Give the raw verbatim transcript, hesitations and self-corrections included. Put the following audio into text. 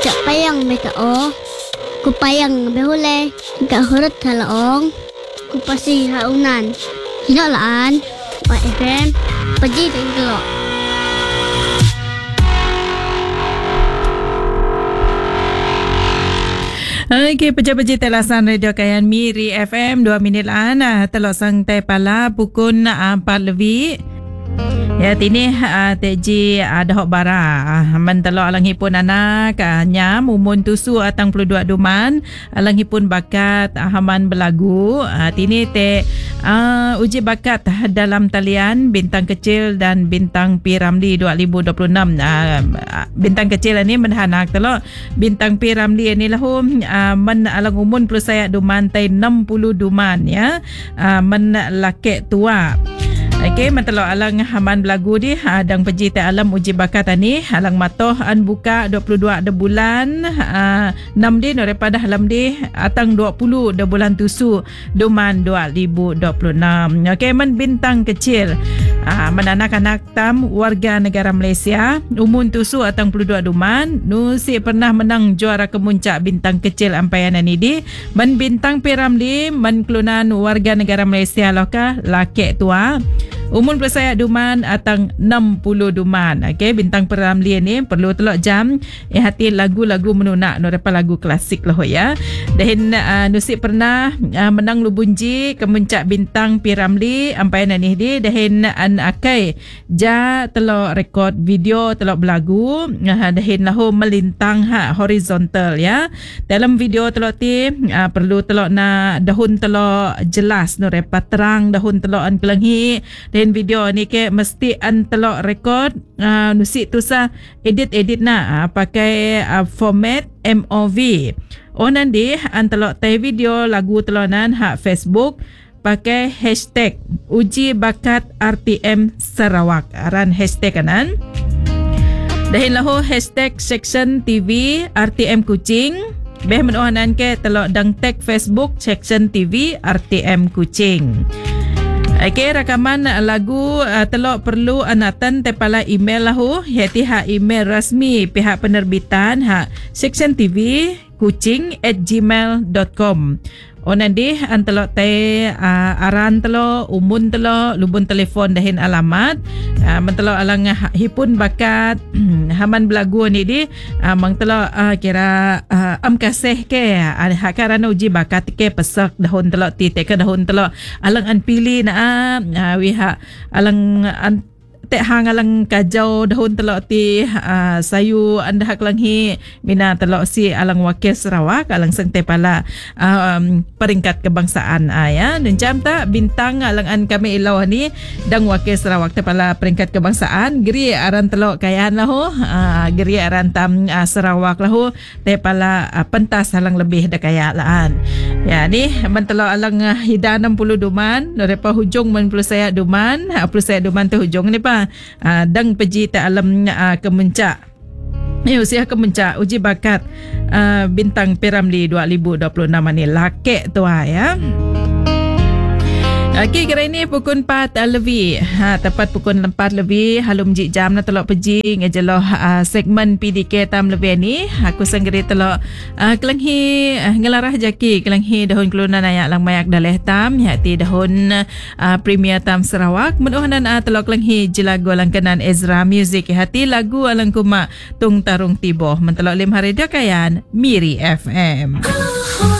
Cak payang beta o. Ku payang behule. Gak hurut halaong. Ku pasi haunan. Hinalaan. O F M. Paji dan gelok. Okey, peja-peja telasan radio Kayan Miri F M dua minit lah nah telok sang tai pala pukul empat lebih. Ya tini uh, teji ada uh, hok bara uh, man telok alang hipun anak uh, nyam umun tusu atang puluh dua duman alang hipun bakat uh, haman belagu uh, tini te uh, uji bakat dalam talian bintang kecil dan bintang P Ramli dua ribu dua puluh enam. uh, bintang kecil ni menhanak telok bintang P Ramli ni lahu uh, men alang umun puluh saya duman tai enam puluh duman ya uh, men laki tua. Okey, mentelo alang haman belagu di adang peji te alam uji bakat ani alang matoh an buka dua puluh dua de bulan uh, enam di daripada halam di atang dua puluh de bulan tusu duman dua ribu dua puluh enam. Okey, men bintang kecil uh, men anak-anak tam warga negara Malaysia umun tusu atang puluh dua duman nusi pernah menang juara kemuncak bintang kecil ampayan ani di men bintang P Ramli men kelunan warga negara Malaysia loka laki tua umur bersaya duman atang enam puluh duman. Okey, bintang P Ramli ni perlu telok jam eh hati lagu-lagu menunak no depa lagu klasik lah ya. Dan uh, nusik pernah uh, menang lubunji kemuncak bintang P Ramli ampai ni di dan an akai ja telok rekod video telok belagu uh, dan lahu melintang ha horizontal ya. Dalam video telok ti uh, perlu telok na dahun telok jelas no depa terang dahun telok an kelenghi. Dan video ni ke mesti an telok rekod uh, nusik tu sa edit-edit na uh, pakai uh, format M O V. O nanti an telok tay video lagu telonan hak Facebook pakai hashtag uji bakat R T M Sarawak. Aran hashtag kanan. Dahin lahu hashtag section T V R T M Kuching. Beh menuhanan ke telok dang tag Facebook section T V R T M Kuching. Okey, rakaman lagu uh, telok perlu anatan tepala email lahu iaitu ha email rasmi pihak penerbitan ha section T V kuching at gmail dot com. O nanti an telok te uh, aran telok umun telok lubun telefon dahin alamat uh, mentelok alang hipun bakat haman belagu ni di uh, mang telok uh, kira uh, am kasih ke uh, hakaran uji bakat ke pesak dahun telok ti te ke dahun telok alang an pilih na uh, wiha alang an tek hang alang kajau dahun telok ti uh, sayu anda hak langhi mina telok si alang wakil Sarawak alang seng tepala uh, um, peringkat kebangsaan uh, ya dan jam tak bintang alang an kami ilau ni dang wakil Sarawak tepala peringkat kebangsaan geri aran telok kayaan lahu uh, geri aran tam uh, Sarawak lahu tepala uh, pentas alang lebih dekayaan ya ni mentelok alang uh, hida enam puluh duman daripada hujung men puluh saya duman uh, puluh saya duman tu hujung ni pa uh, dang peji ta alam uh, kemuncak ni usia kemuncak uji bakat uh, bintang P Ramli dua ribu dua puluh enam ni laki tua ya. Okey, kira ini pukul empat lebih. Ha, tepat pukul empat lebih. Halum jik jam na telok peji ngejeloh uh, segmen P D K tam lebih ni. Aku senggeri telok uh, kelenghi uh, ngelarah jaki kelenghi dahun kelunan ayak lang mayak daleh tam. Yati dahun uh, Premier Tam Sarawak. Menuhanan uh, telok kelenghi jelagu langkanan Ezra Music. Hati lagu alang kuma tung tarung tiboh. Mentelok lim hari dia kayan Miri F M.